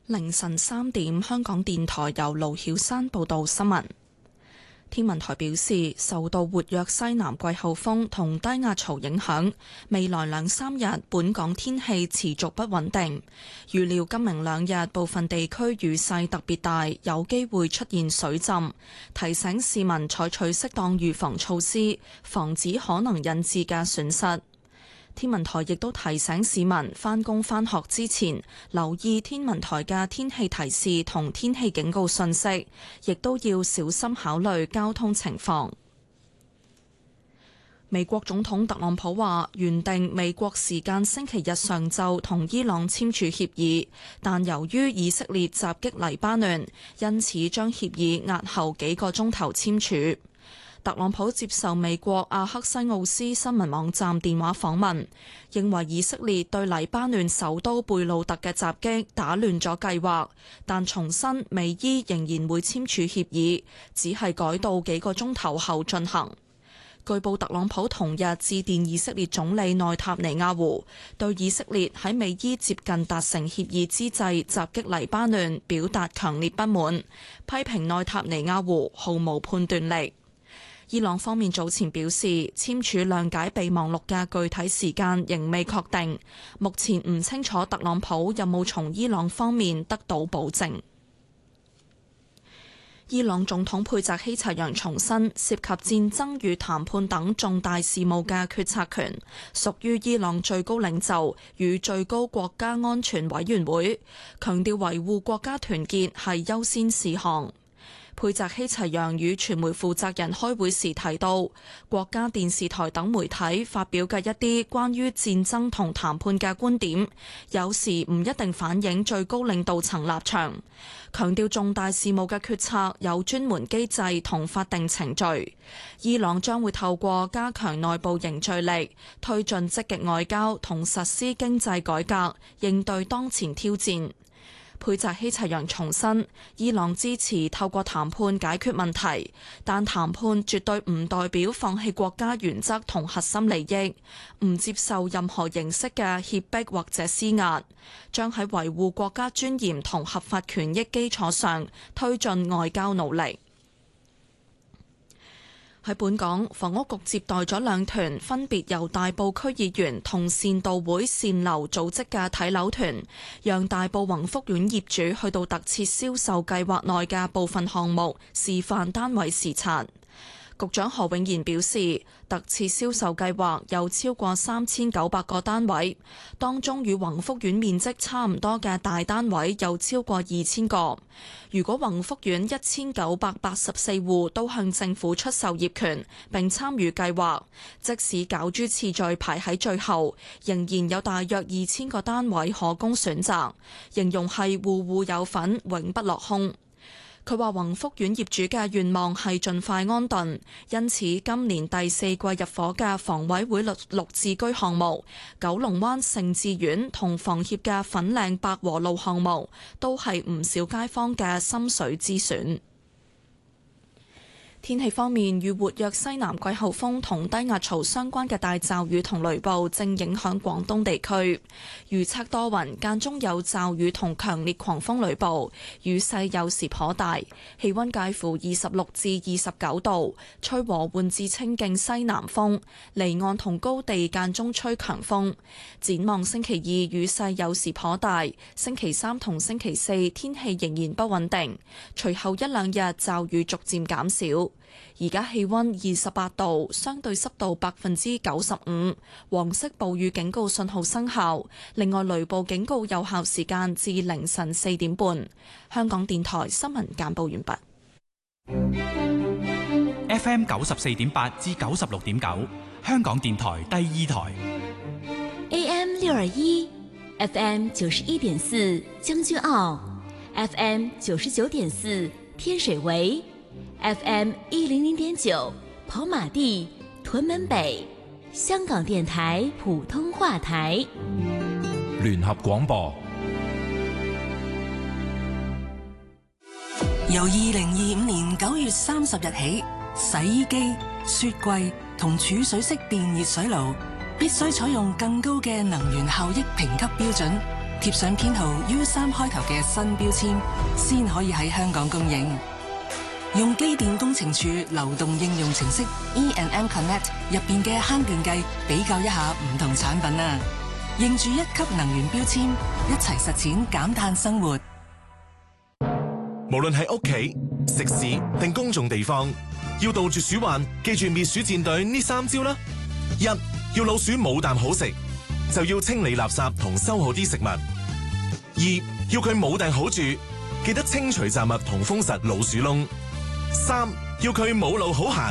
凌晨3點，香港電台由盧曉山報道新聞。天文台表示，受到活躍西南季候風同低壓槽影響，未來2-3日本港天氣持續不穩定。預料今明2日部分地區雨勢特別大，有機會出現水浸，提醒市民採取適當預防措施，防止可能引致嘅損失。天文台亦都提醒市民返工返學之前留意天文台嘅天氣提示同天氣警告信息，亦都要小心考慮交通情況。美國總統特朗普話原定美國時間星期日上晝同伊朗簽署協議，但由於以色列襲擊黎巴嫩，因此將協議押後幾個鐘頭簽署。特朗普接受美國阿克西奧斯新聞網站電話訪問，認為以色列對黎巴嫩首都貝魯特嘅襲擊打亂咗計劃，但重申美伊仍然會簽署協議，只係改到幾個鐘頭後進行。據報特朗普同日致電以色列總理內塔尼亞胡，對以色列喺美伊接近達成協議之際襲擊黎巴嫩表達強烈不滿，批評內塔尼亞胡毫無判斷力。伊朗方面早前表示，簽署諒解備忘錄嘅具體時間仍未確定，目前唔清楚特朗普有冇從伊朗方面得到保證。伊朗總統佩澤希齊揚重申，涉及戰爭與談判等重大事務嘅決策權屬於伊朗最高領袖與最高國家安全委員會，強調維護國家團結係優先事項。佩澤希齊揚與傳媒負責人開會時提到，國家電視台等媒體發表嘅一啲關於戰爭同談判嘅觀點，有時唔一定反映最高領導層立場。強調重大事務嘅決策有專門機制同法定程序。伊朗將會透過加強內部凝聚力，推進積極外交同實施經濟改革，應對當前挑戰。佩澤希齊揚重申，伊朗支持透過談判解決問題，但談判絕對唔代表放棄國家原則同核心利益，唔接受任何形式嘅脅迫或者施壓，將喺維護國家尊嚴同合法權益基礎上推進外交努力。喺本港，房屋局接待咗2團分別由大埔區議員同善道會善樓組織嘅睇樓團，讓大埔宏福苑業主去到特設銷售計劃內嘅部分項目示範單位視察。局長何永賢表示，特設銷售計劃有超過3900個單位，當中與宏福苑面積差唔多嘅大單位有超過2000個。如果宏福苑1984戶都向政府出售業權並參與計劃，即使攪珠次序排喺最後，仍然有大約2000個單位可供選擇，形容係戶戶有份，永不落空。佢話宏福苑業主嘅願望係盡快安頓，因此今年第4季入伙嘅房委會綠置居項目、九龍灣盛智苑同房協嘅粉嶺百和路項目，都係唔少街坊嘅心水之選。天氣方面，與活躍西南季候風同低壓槽相關嘅大驟雨同雷暴正影響廣東地區，預測多雲，間中有驟雨同強烈狂風雷暴，雨勢有時頗大，氣溫介乎26至29度，吹和緩至清勁西南風，離岸同高地間中吹強風。展望星期2雨勢有時頗大，星期3同星期4天氣仍然不穩定，隨後1-2日驟雨逐漸減少。而家氣溫28度，相對濕度95%，黃色暴雨警告信號生效。另外，雷暴警告有效時間至凌晨4點半。香港電台新聞簡報完畢。 FM 94.8至96.9，香港電台第2台。 AM 621 FM 91.4將軍澳 FM 99.4天水圍FM 100.9跑馬地屯門北，香港電台普通話台。 聯合廣播。 由2025年9月30日起，洗衣機、雪櫃同儲水式電熱水爐必須採用更高嘅能源效益評級標準， 貼上編號 U3 開頭嘅新標籤，先可以喺香港供應。用機電工程署流動應用程式 E&M Connect 入邊嘅慳電計，比較一下唔同產品啊！認住一級能源標籤，一齊實踐減碳生活。 無論係屋企、食肆定公眾地方，要杜絕鼠患，記住滅鼠戰隊呢3招啦。1. 要老鼠冇啖好食，就要清理垃圾同收好啲食物。2. 要佢冇埞好住，記得清除雜物同封實老鼠窿。3. 要佢冇路好行。